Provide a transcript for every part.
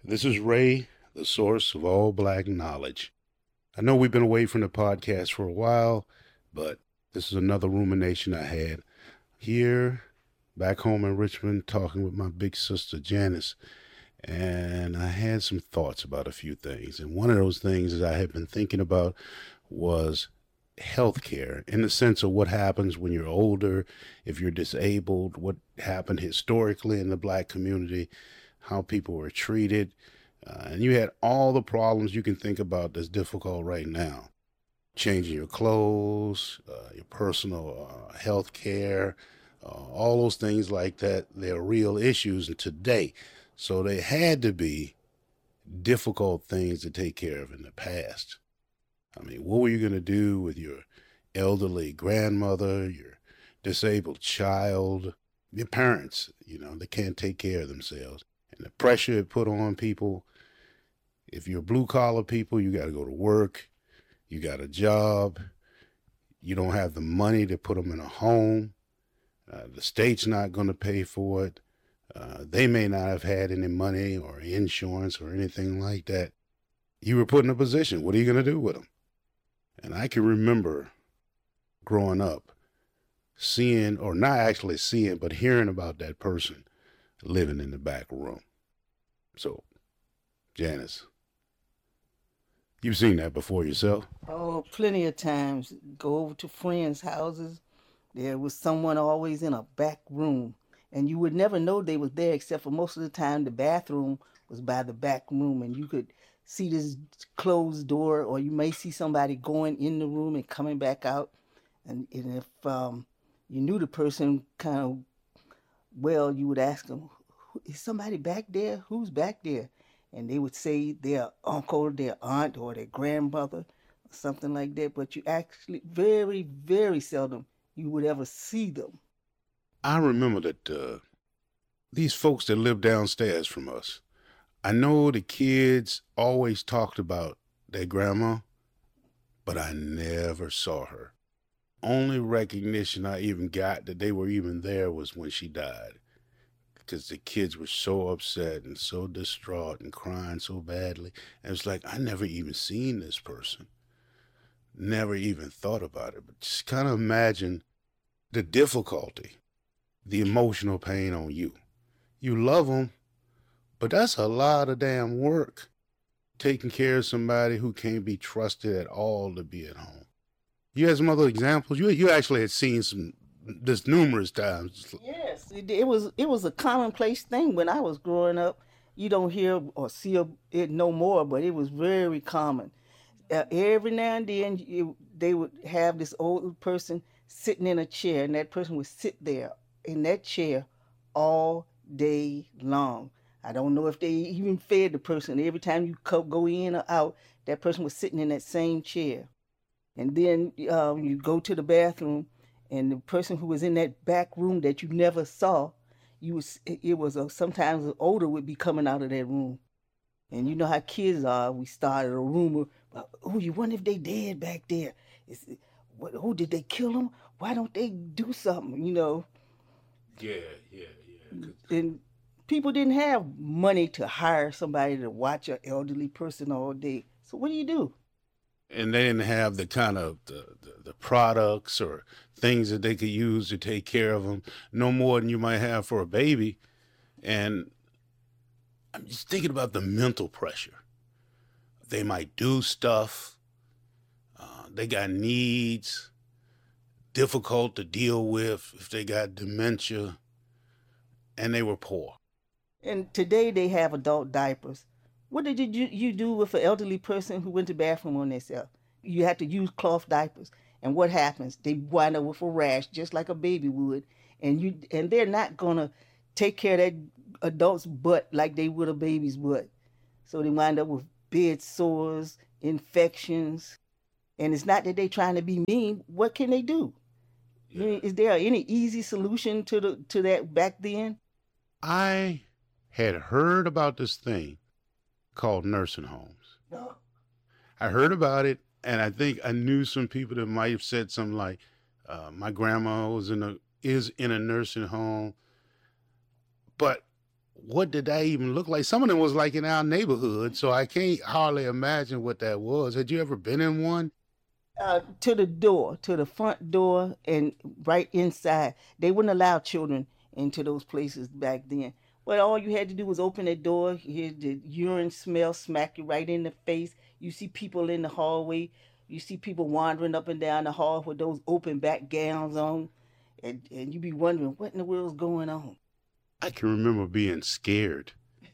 This is Ray, the source of all black knowledge. I know we've been away from the podcast for a while, but this is another rumination I had here back home in Richmond talking with my big sister Janice. And I had some thoughts about a few things. And one of those things that I had been thinking about was healthcare in the sense of what happens when you're older, if you're disabled, what happened historically in the black community, how people were treated. And you had all the problems you can think about that's difficult right now. Changing your clothes, your personal health care, all those things like that. They're real issues today. So they had to be difficult things to take care of in the past. I mean, what were you going to do with your elderly grandmother, your disabled child, your parents, they can't take care of themselves. And the pressure it put on people. If you're blue collar people, you got to go to work. You got a job. You don't have the money to put them in a home. The state's not going to pay for it. They may not have had any money or insurance or anything like that. You were put in a position. What are you going to do with them? And I can remember growing up seeing, or not actually seeing, but hearing about that person living in the back room. So, Janice, you've seen that before yourself? Oh, plenty of times. Go over to friends' houses. There was someone always in a back room. And you would never know they was there, except for most of the time the bathroom was by the back room. And you could see this closed door, or you may see somebody going in the room and coming back out. And if you knew the person kind of well, you would ask them, is somebody back there? Who's back there? And they would say their uncle, their aunt, or their grandmother, or something like that. But you actually, very, very seldom, you would ever see them. I remember that these folks that live downstairs from us, I know the kids always talked about their grandma, but I never saw her. Only recognition I even got that they were even there was when she died. Because the kids were so upset and so distraught and crying so badly. And it's like, I never even seen this person. Never even thought about it. But just kind of imagine the difficulty, the emotional pain on you. You love them, but that's a lot of damn work. Taking care of somebody who can't be trusted at all to be at home. You had some other examples? You actually had seen this numerous times. Yes, it was a commonplace thing when I was growing up. You don't hear or see it no more, but it was very common. Every now and then, they would have this old person sitting in a chair, and that person would sit there in that chair all day long. I don't know if they even fed the person. Every time you go in or out, that person was sitting in that same chair. And then you go to the bathroom, and the person who was in that back room that you never saw, sometimes the odor would be coming out of that room. And you know how kids are. We started a rumor. Oh, you wonder if they dead back there. Oh, did they kill them? Why don't they do something? Yeah. And people didn't have money to hire somebody to watch an elderly person all day. So what do you do? And they didn't have the kind of the products or things that they could use to take care of them, no more than you might have for a baby. And I'm just thinking about the mental pressure. They might do stuff. They got needs, difficult to deal with if they got dementia, and they were poor. And today they have adult diapers. What did you do with an elderly person who went to the bathroom on themselves? You had to use cloth diapers. And what happens? They wind up with a rash just like a baby would. And they're not gonna take care of that adult's butt like they would a baby's butt. So they wind up with bed sores, infections. And it's not that they're trying to be mean. What can they do? Yeah. Is there any easy solution to that back then? I had heard about this thing called nursing homes. No. I heard about it, and I think I knew some people that might have said something like, "My grandma is in a nursing home." But what did that even look like? Some of them was like in our neighborhood, so I can't hardly imagine what that was. Had you ever been in one? To the door, to the front door, and right inside. They wouldn't allow children into those places back then. But all you had to do was open that door, hear the urine smell smack you right in the face. You see people in the hallway. You see people wandering up and down the hall with those open back gowns on. And you be wondering what in the world's going on. I can remember being scared.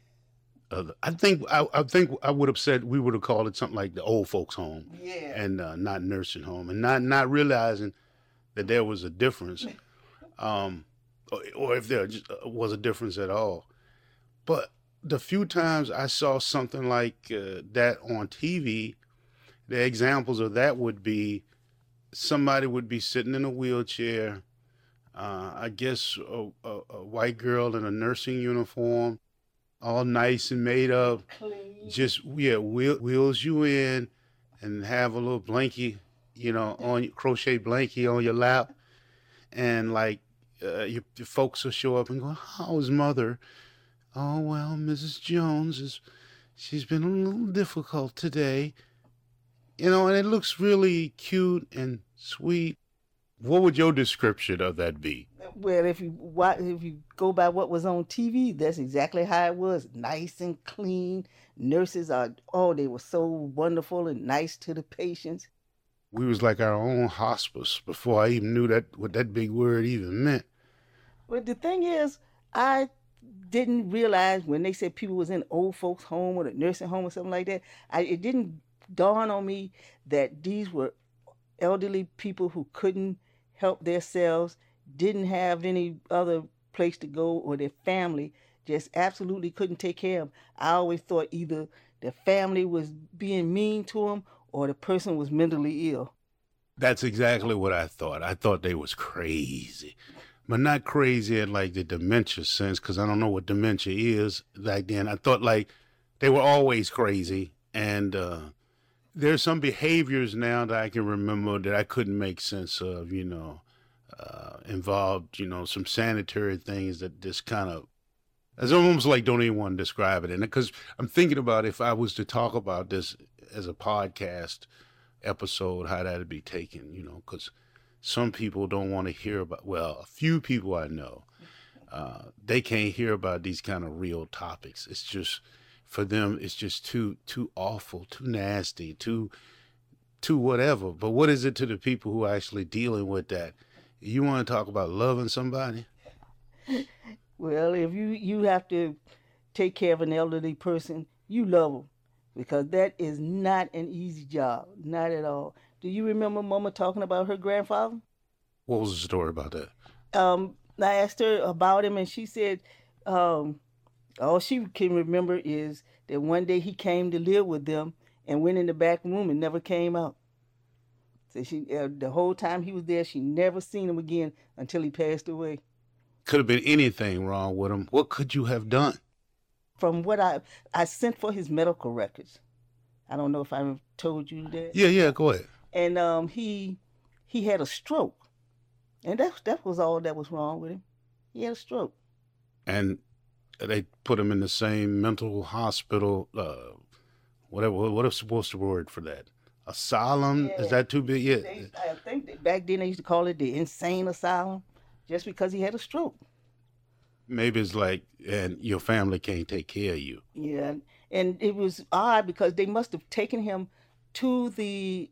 I think I would have said we would have called it something like the old folks home, Yeah. and not nursing home, and not realizing that there was a difference, um, or if there just was a difference at all. But the few times I saw something like that on TV, the examples of that would be somebody would be sitting in a wheelchair, I guess a white girl in a nursing uniform, all nice and made up, Clean. just yeah, wheels you in and have a little blankie, on crochet blankie on your lap, and like your folks will show up and go, "How's mother?" "Oh well, Mrs. Jones she's been a little difficult today," and it looks really cute and sweet. What would your description of that be? Well, if you go by what was on TV, that's exactly how it was. Nice and clean. Nurses they were so wonderful and nice to the patients. We was like our own hospice before I even knew what that big word even meant. But the thing is, I didn't realize when they said people was in old folks' home or the nursing home or something like that. It didn't dawn on me that these were elderly people who couldn't help themselves, didn't have any other place to go, or their family just absolutely couldn't take care of them. I always thought either the family was being mean to them or the person was mentally ill. That's exactly what I thought. I thought they was crazy, but not crazy in like the dementia sense, because I don't know what dementia is back then. I thought like they were always crazy, and there's some behaviors now that I can remember that I couldn't make sense of, involved, some sanitary things that just kind of, it's almost like don't even want to describe it. And because I'm thinking about if I was to talk about this as a podcast episode, how that'd be taken, because some people don't want to hear about, well, a few people I know, they can't hear about these kind of real topics. It's just, for them, it's just too awful, too nasty, too whatever. But what is it to the people who are actually dealing with that? You want to talk about loving somebody? Well, if you have to take care of an elderly person, you love them because that is not an easy job, not at all. Do you remember Mama talking about her grandfather? What was the story about that? I asked her about him, and she said all she can remember is that one day he came to live with them and went in the back room and never came out. So the whole time he was there, she never seen him again until he passed away. Could have been anything wrong with him. What could you have done? From what I sent for his medical records. I don't know if I told you that. Yeah, go ahead. And he had a stroke, and that was all that was wrong with him. He had a stroke. And they put him in the same mental hospital, whatever. What is supposed to word for that? Asylum? Yeah. Is that too big? Yeah. I think that back then they used to call it the insane asylum, just because he had a stroke. Maybe it's like, and your family can't take care of you. Yeah, and it was odd because they must have taken him to the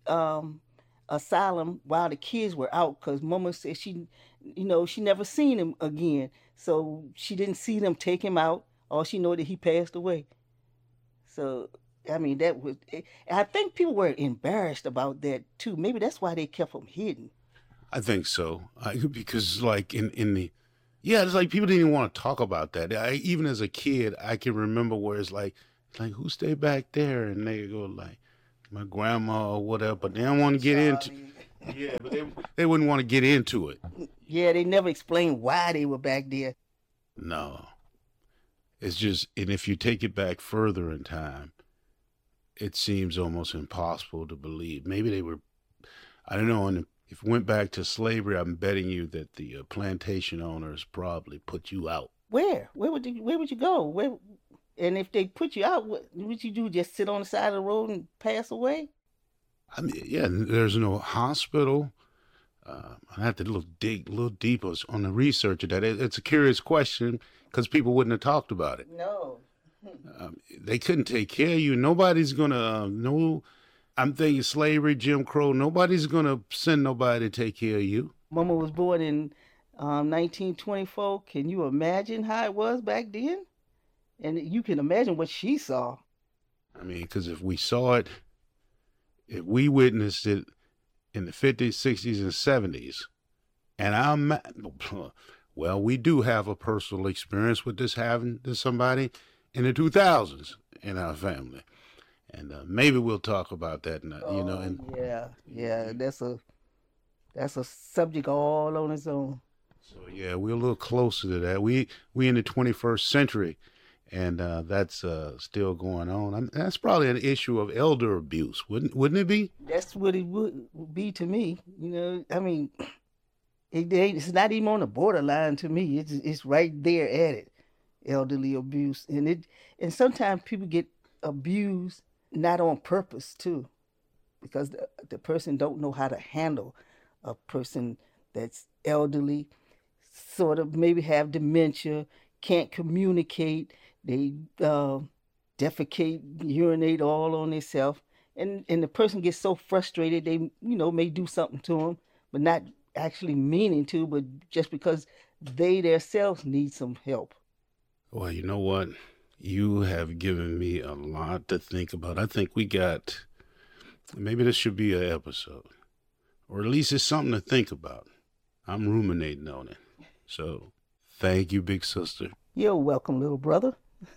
asylum while the kids were out, because Mama said she never seen him again, so she didn't see them take him out. All she know that he passed away. So I mean, I think people were embarrassed about that too. Maybe that's why they kept him hidden. I think so, because like in the, yeah, it's like people didn't even want to talk about that. Even as a kid, I can remember where it's like who stayed back there, and they go like my grandma or whatever, but they don't want to get into. Yeah, but they wouldn't want to get into it. Yeah, they never explained why they were back there. No, it's just, and if you take it back further in time, it seems almost impossible to believe. Maybe they were, I don't know, and if it went back to slavery, I'm betting you that the plantation owners probably put you out. Where would you go? And if they put you out, what would you do? Just sit on the side of the road and pass away? I mean, yeah, there's no hospital. I have to dig a little deeper on the research of that. It's a curious question because people wouldn't have talked about it. No. They couldn't take care of you. Nobody's gonna no. I'm thinking slavery, Jim Crow. Nobody's gonna send nobody to take care of you. Mama was born in 1924. Can you imagine how it was back then? And you can imagine what she saw. I mean, because if we saw it, if we witnessed it in the 50s, 60s, and 70s, and well, we do have a personal experience with this having to somebody in the 2000s in our family, and maybe we'll talk about that. And Yeah, that's a subject all on its own. So yeah, we're a little closer to that. We in the 21st century, and that's still going on. That's probably an issue of elder abuse, wouldn't it be? That's what it would be to me. I mean, it's not even on the borderline to me. It's right there at it, elderly abuse, and sometimes people get abused not on purpose too, because the person don't know how to handle a person that's elderly, sort of maybe have dementia, can't communicate. They defecate, urinate all on themselves, and the person gets so frustrated they may do something to them, but not actually meaning to, but just because they themselves need some help. Well, you know what? You have given me a lot to think about. I think maybe this should be an episode, or at least it's something to think about. I'm ruminating on it. So thank you, big sister. You're welcome, little brother.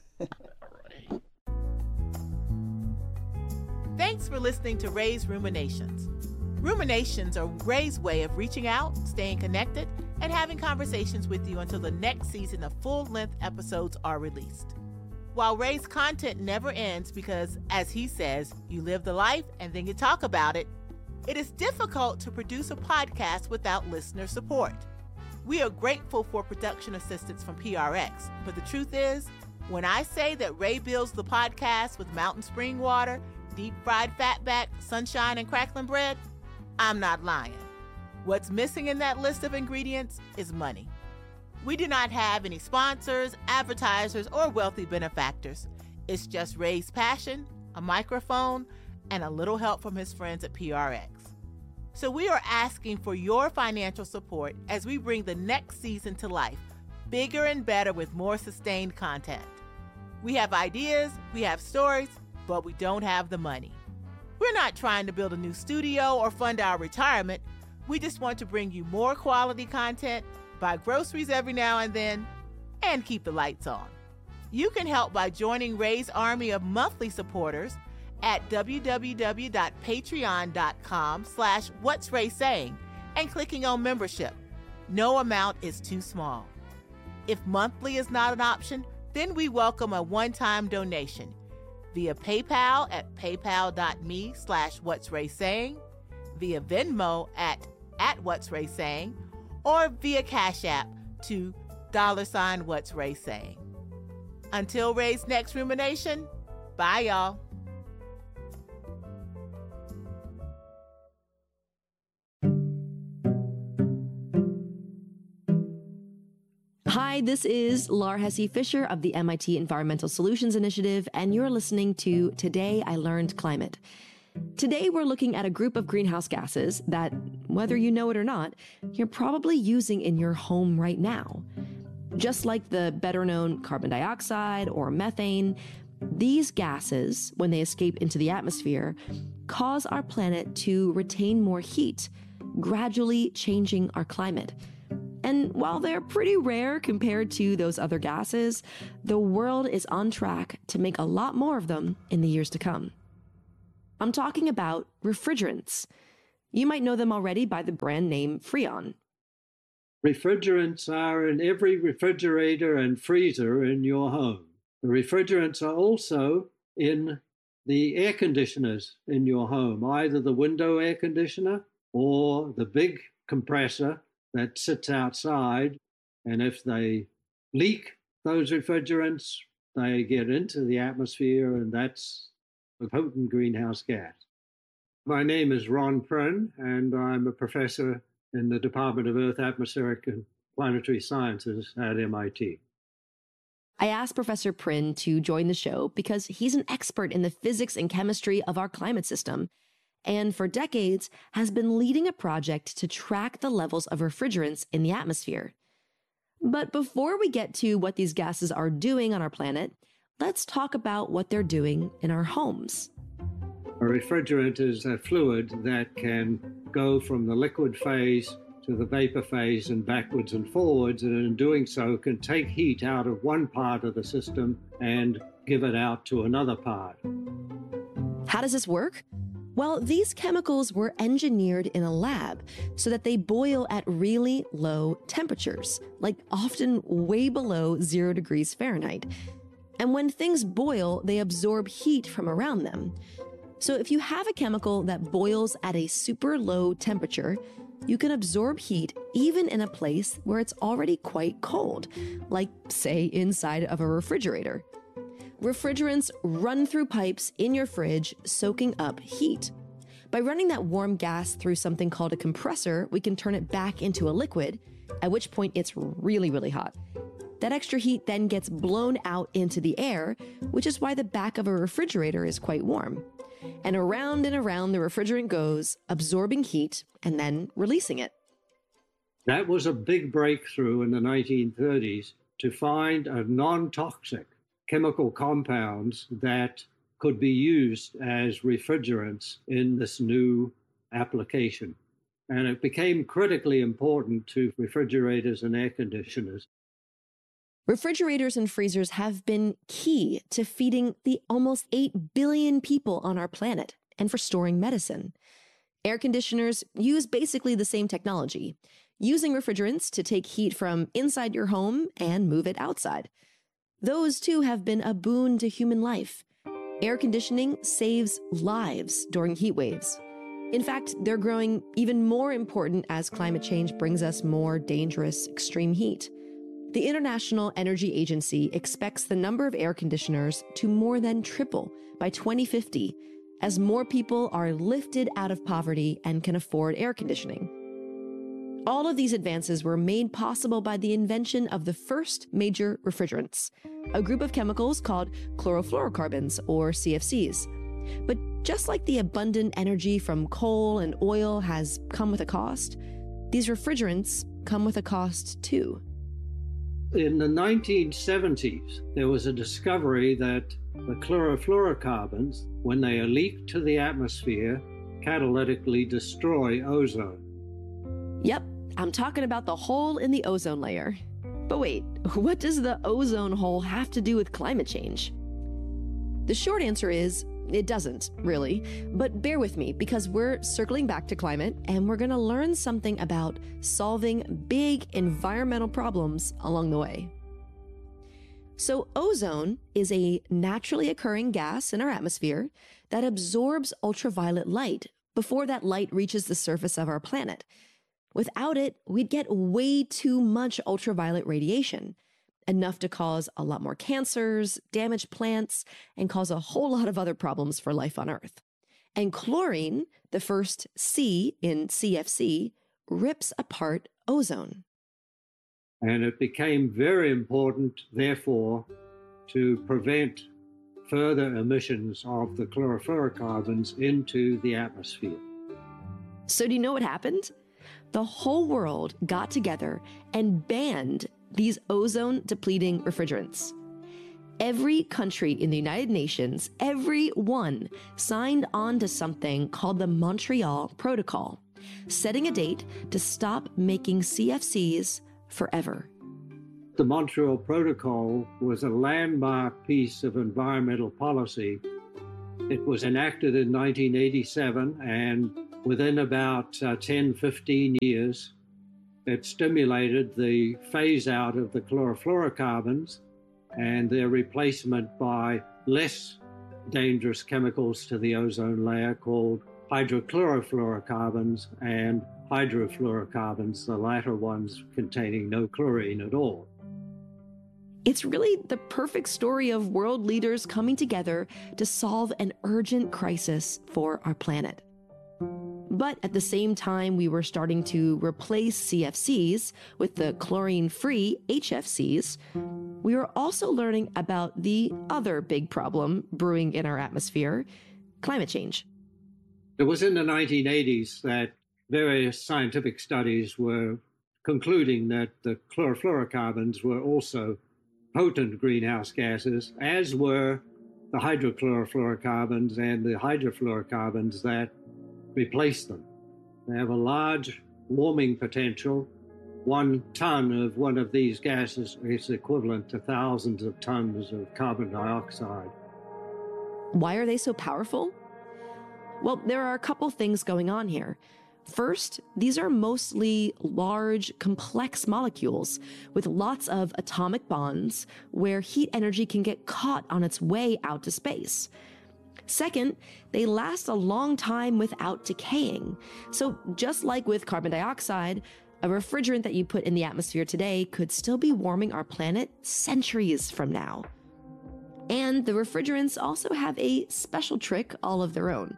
Thanks for listening to Ray's Ruminations. Ruminations are Ray's way of reaching out, staying connected, and having conversations with you until the next season of full-length episodes are released. While Ray's content never ends because, as he says, you live the life and then you talk about it, it is difficult to produce a podcast without listener support. We are grateful for production assistance from PRX, but the truth is, when I say that Ray builds the podcast with mountain spring water, deep-fried fatback, sunshine, and crackling bread, I'm not lying. What's missing in that list of ingredients is money. We do not have any sponsors, advertisers, or wealthy benefactors. It's just Ray's passion, a microphone, and a little help from his friends at PRX. So we are asking for your financial support as we bring the next season to life, bigger and better with more sustained content. We have ideas, we have stories, but we don't have the money. We're not trying to build a new studio or fund our retirement. We just want to bring you more quality content, buy groceries every now and then, and keep the lights on. You can help by joining Ray's army of monthly supporters at www.patreon.com/whatsraysaying and clicking on membership. No amount is too small. If monthly is not an option, then we welcome a one-time donation via PayPal at paypal.me/whatsraysaying, via Venmo at whatsraysaying, or via Cash App to $whatsraysaying. Until Ray's next rumination, bye y'all. Hi, this is Laura Hesse Fisher of the MIT Environmental Solutions Initiative, and you're listening to Today I Learned Climate. Today, we're looking at a group of greenhouse gases that, whether you know it or not, you're probably using in your home right now. Just like the better-known carbon dioxide or methane, these gases, when they escape into the atmosphere, cause our planet to retain more heat, gradually changing our climate. And while they're pretty rare compared to those other gases, the world is on track to make a lot more of them in the years to come. I'm talking about refrigerants. You might know them already by the brand name Freon. Refrigerants are in every refrigerator and freezer in your home. The refrigerants are also in the air conditioners in your home, either the window air conditioner or the big compressor that sits outside. And if they leak, those refrigerants, they get into the atmosphere, and that's a potent greenhouse gas. My name is Ron Prynne, and I'm a professor in the Department of Earth, Atmospheric, and Planetary Sciences at MIT. I asked Professor Prynne to join the show because he's an expert in the physics and chemistry of our climate system, and for decades has been leading a project to track the levels of refrigerants in the atmosphere. But before we get to what these gases are doing on our planet, let's talk about what they're doing in our homes. A refrigerant is a fluid that can go from the liquid phase to the vapor phase and backwards and forwards, and in doing so can take heat out of one part of the system and give it out to another part. How does this work? Well, these chemicals were engineered in a lab so that they boil at really low temperatures, like often way below 0 degrees Fahrenheit. And when things boil, they absorb heat from around them. So if you have a chemical that boils at a super low temperature, you can absorb heat even in a place where it's already quite cold, like, say, inside of a refrigerator. Refrigerants run through pipes in your fridge, soaking up heat. By running that warm gas through something called a compressor, we can turn it back into a liquid, at which point it's really, really hot. That extra heat then gets blown out into the air, which is why the back of a refrigerator is quite warm. And around the refrigerant goes, absorbing heat and then releasing it. That was a big breakthrough in the 1930s to find a non-toxic chemical compounds that could be used as refrigerants in this new application. And it became critically important to refrigerators and air conditioners. Refrigerators and freezers have been key to feeding the almost 8 billion people on our planet and for storing medicine. Air conditioners use basically the same technology, using refrigerants to take heat from inside your home and move it outside. Those, too, have been a boon to human life. Air conditioning saves lives during heat waves. In fact, they're growing even more important as climate change brings us more dangerous extreme heat. The International Energy Agency expects the number of air conditioners to more than triple by 2050 as more people are lifted out of poverty and can afford air conditioning. All of these advances were made possible by the invention of the first major refrigerants, a group of chemicals called chlorofluorocarbons, or CFCs. But just like the abundant energy from coal and oil has come with a cost, these refrigerants come with a cost too. In the 1970s, there was a discovery that the chlorofluorocarbons, when they are leaked to the atmosphere, catalytically destroy ozone. Yep, I'm talking about the hole in the ozone layer. But wait, what does the ozone hole have to do with climate change? The short answer is, it doesn't, really. But bear with me, because we're circling back to climate, and we're going to learn something about solving big environmental problems along the way. So ozone is a naturally occurring gas in our atmosphere that absorbs ultraviolet light before that light reaches the surface of our planet. Without it, we'd get way too much ultraviolet radiation, enough to cause a lot more cancers, damage plants, and cause a whole lot of other problems for life on Earth. And chlorine, the first C in CFC, rips apart ozone. And it became very important, therefore, to prevent further emissions of the chlorofluorocarbons into the atmosphere. So do you know what happened? The whole world got together and banned these ozone-depleting refrigerants. Every country in the United Nations, every one, signed on to something called the Montreal Protocol, setting a date to stop making CFCs forever. The Montreal Protocol was a landmark piece of environmental policy. It was enacted in 1987, and within about 10-15 years, it stimulated the phase out of the chlorofluorocarbons and their replacement by less dangerous chemicals to the ozone layer called hydrochlorofluorocarbons and hydrofluorocarbons, the latter ones containing no chlorine at all. It's really the perfect story of world leaders coming together to solve an urgent crisis for our planet. But at the same time, we were starting to replace CFCs with the chlorine-free HFCs. We were also learning about the other big problem brewing in our atmosphere, climate change. It was in the 1980s that various scientific studies were concluding that the chlorofluorocarbons were also potent greenhouse gases, as were the hydrochlorofluorocarbons and the hydrofluorocarbons that replace them. They have a large warming potential. 1 ton of one of these gases is equivalent to thousands of tons of carbon dioxide. Why are they so powerful? Well, there are a couple things going on here. First, these are mostly large, complex molecules with lots of atomic bonds where heat energy can get caught on its way out to space. Second, they last a long time without decaying. So just like with carbon dioxide, a refrigerant that you put in the atmosphere today could still be warming our planet centuries from now. And the refrigerants also have a special trick all of their own.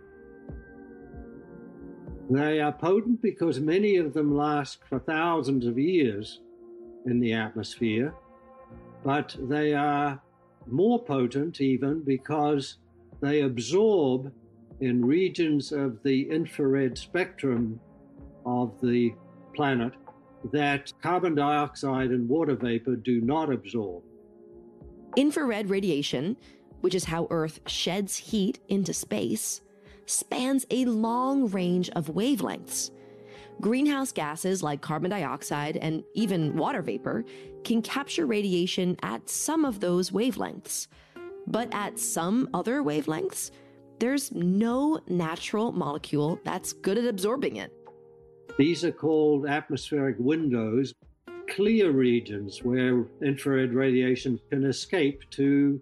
They are potent because many of them last for thousands of years in the atmosphere, but they are more potent even because they absorb in regions of the infrared spectrum of the planet that carbon dioxide and water vapor do not absorb. Infrared radiation, which is how Earth sheds heat into space, spans a long range of wavelengths. Greenhouse gases like carbon dioxide and even water vapor can capture radiation at some of those wavelengths. But at some other wavelengths, there's no natural molecule that's good at absorbing it. These are called atmospheric windows, clear regions where infrared radiation can escape to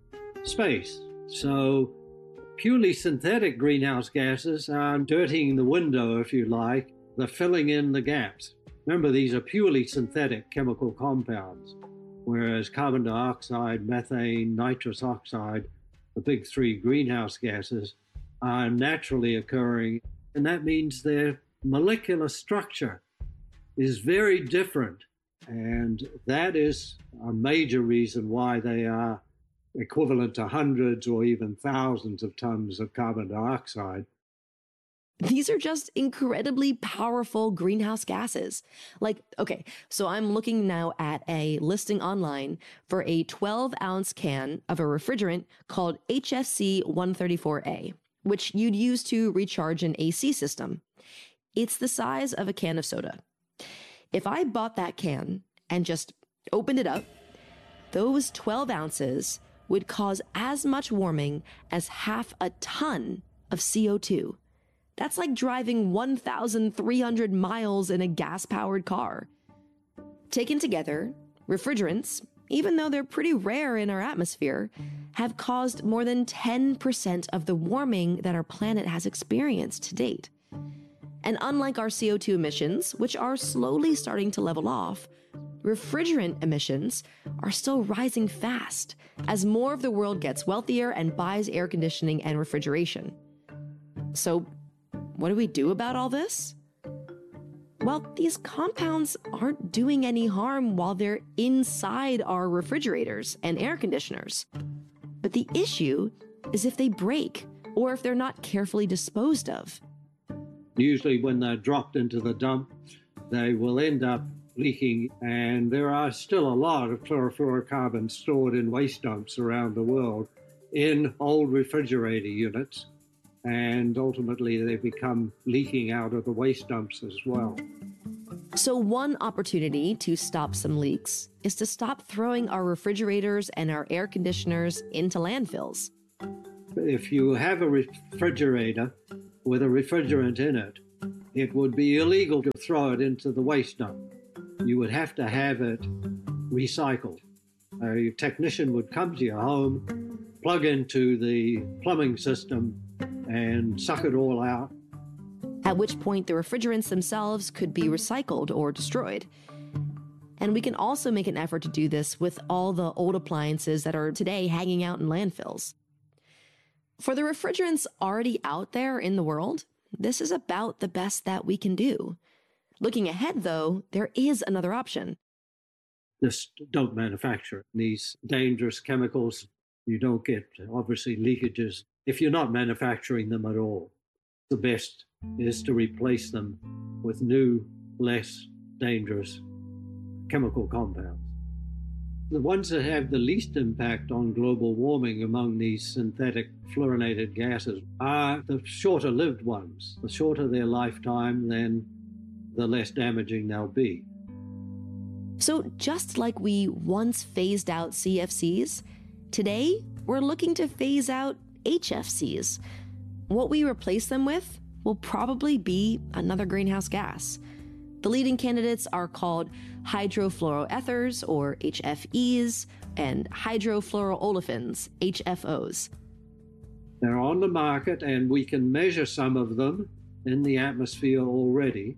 space. So purely synthetic greenhouse gases are dirtying the window, if you like. They're filling in the gaps. Remember, these are purely synthetic chemical compounds, whereas carbon dioxide, methane, nitrous oxide, the big 3 greenhouse gases, are naturally occurring. And that means their molecular structure is very different. And that is a major reason why they are equivalent to hundreds or even thousands of tons of carbon dioxide. These are just incredibly powerful greenhouse gases. Like, okay, so I'm looking now at a listing online for a 12-ounce can of a refrigerant called HFC 134A, which you'd use to recharge an AC system. It's the size of a can of soda. If I bought that can and just opened it up, those 12 ounces would cause as much warming as half a ton of CO2. That's like driving 1,300 miles in a gas-powered car. Taken together, refrigerants, even though they're pretty rare in our atmosphere, have caused more than 10% of the warming that our planet has experienced to date. And unlike our CO2 emissions, which are slowly starting to level off, refrigerant emissions are still rising fast as more of the world gets wealthier and buys air conditioning and refrigeration. So, what do we do about all this? Well, these compounds aren't doing any harm while they're inside our refrigerators and air conditioners. But the issue is if they break or if they're not carefully disposed of. Usually when they're dropped into the dump, they will end up leaking, and there are still a lot of chlorofluorocarbons stored in waste dumps around the world in old refrigerator units, and ultimately they become leaking out of the waste dumps as well. So one opportunity to stop some leaks is to stop throwing our refrigerators and our air conditioners into landfills. If you have a refrigerator with a refrigerant in it, it would be illegal to throw it into the waste dump. You would have to have it recycled. A technician would come to your home, plug into the plumbing system, and suck it all out. At which point the refrigerants themselves could be recycled or destroyed. And we can also make an effort to do this with all the old appliances that are today hanging out in landfills. For the refrigerants already out there in the world, this is about the best that we can do. Looking ahead, though, there is another option. Just don't manufacture these dangerous chemicals. You don't get, obviously, leakages if you're not manufacturing them at all. The best is to replace them with new, less dangerous chemical compounds. The ones that have the least impact on global warming among these synthetic fluorinated gases are the shorter lived ones. The shorter their lifetime, then the less damaging they'll be. So just like we once phased out CFCs, today we're looking to phase out HFCs. What we replace them with will probably be another greenhouse gas. The leading candidates are called hydrofluoroethers, or HFEs, and hydrofluoroolefins, HFOs. They're on the market, and we can measure some of them in the atmosphere already.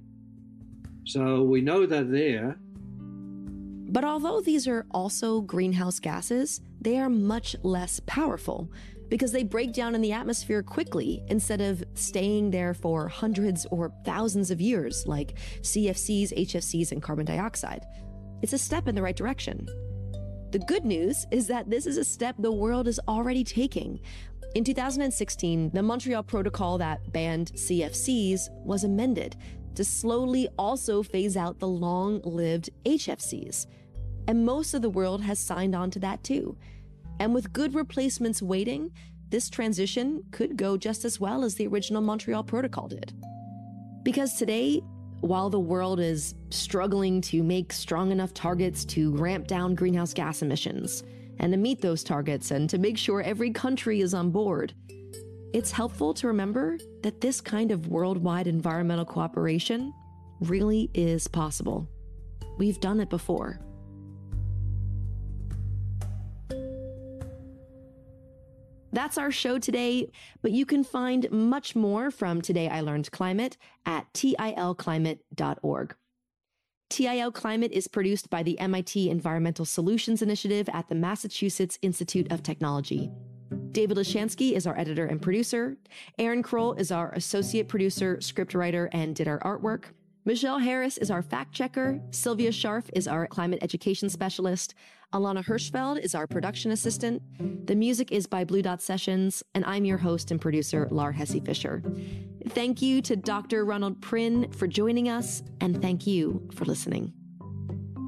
So we know they're there. But although these are also greenhouse gases, they are much less powerful because they break down in the atmosphere quickly instead of staying there for hundreds or thousands of years like CFCs, HFCs, and carbon dioxide. It's a step in the right direction. The good news is that this is a step the world is already taking. In 2016, the Montreal Protocol that banned CFCs was amended to slowly also phase out the long-lived HFCs. And most of the world has signed on to that too. And with good replacements waiting, this transition could go just as well as the original Montreal Protocol did. Because today, while the world is struggling to make strong enough targets to ramp down greenhouse gas emissions, and to meet those targets and to make sure every country is on board, it's helpful to remember that this kind of worldwide environmental cooperation really is possible. We've done it before. That's our show today, but you can find much more from Today I Learned Climate at tilclimate.org. TIL Climate is produced by the MIT Environmental Solutions Initiative at the Massachusetts Institute of Technology. David Lashansky is our editor and producer. Aaron Kroll is our associate producer, scriptwriter, and did our artwork. Michelle Harris is our fact checker. Sylvia Scharf is our climate education specialist. Alana Hirschfeld is our production assistant. The music is by Blue Dot Sessions, and I'm your host and producer, Lar Hesse Fisher. Thank you to Dr. Ronald Prinn for joining us, and thank you for listening.